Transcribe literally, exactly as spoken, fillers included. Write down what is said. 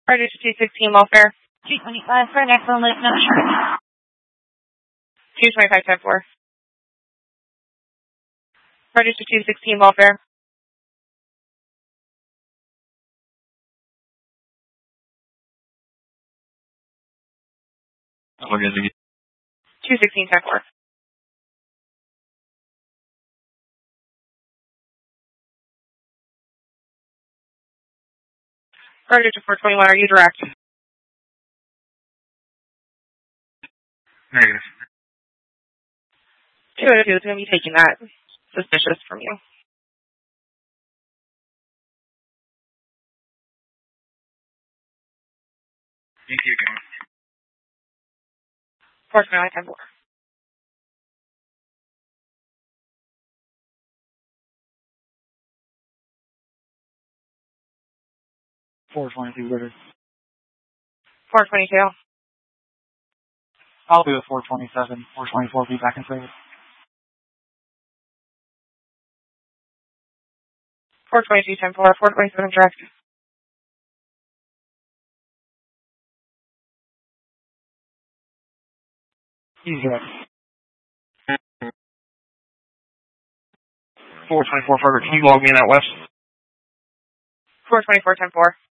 Register two sixteen welfare. two twenty-five for an excellent loop, no charge. two twenty-five ten four. Register two sixteen welfare. two sixteen ten four. Register four twenty-one, are you direct? Negative. two oh two is going to be taking that. Suspicious from you. You keep going. four twenty-nine ten four. four twenty-two, better. four twenty-two. I'll do a four twenty-seven. four twenty-four, be back in service. four twenty-two ten four. four twenty-seven direct. He's direct. four twenty-four, Fergus, can you log me in out west? four twenty-four ten four.